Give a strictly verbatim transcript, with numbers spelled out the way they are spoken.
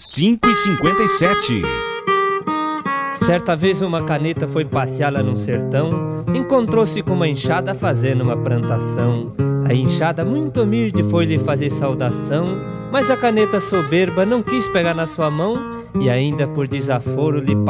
cinco e cinquenta e sete. Certa vez uma caneta foi passear lá num sertão, encontrou-se com uma enxada fazendo uma plantação. A enxada muito humilde foi lhe fazer saudação, mas a caneta soberba não quis pegar na sua mão e ainda por desaforo lhe